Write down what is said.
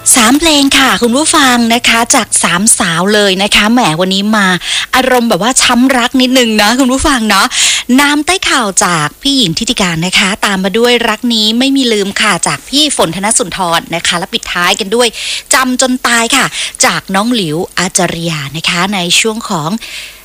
3เพลงค่ะคุณผู้ฟังนะคะจาก3สาวเลยนะคะแหมวันนี้มาอารมณ์แบบว่าช้ำรักนิดนึงนะคุณผู้ฟังเนาะน้ำใต้ข่าวจากพี่หญิงทิติการนะคะตามมาด้วยรักนี้ไม่มีลืมค่ะจากพี่ฝนธนสุนทรนะคะและปิดท้ายกันด้วยจำจนตายค่ะจากน้องหลิวอาจารยานะคะในช่วงของ